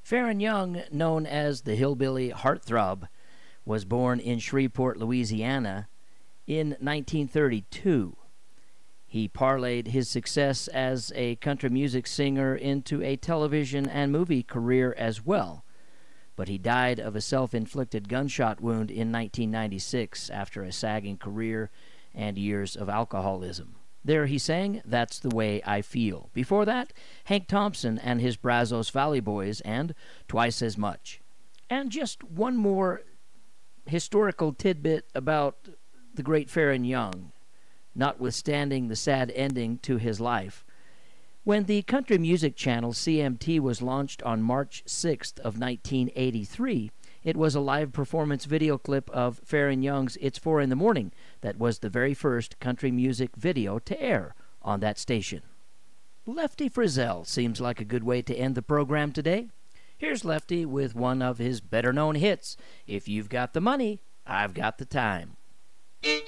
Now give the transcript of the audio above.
Faron Young, known as the Hillbilly Heartthrob, was born in Shreveport, Louisiana in 1932. He parlayed his success as a country music singer into a television and movie career as well, but he died of a self-inflicted gunshot wound in 1996 after a sagging career and years of alcoholism. There he sang That's the Way I Feel. Before that, Hank Thompson and his Brazos Valley Boys and Twice as Much. And just one more historical tidbit about the great Faron Young, notwithstanding the sad ending to his life. When the country music channel CMT was launched on March 6th of 1983, it was a live performance video clip of Faron Young's It's 4 in the Morning that was the very first country music video to air on that station. Lefty Frizzell seems like a good way to end the program today. Here's Lefty with one of his better-known hits, If You've Got the Money, I've Got the Time.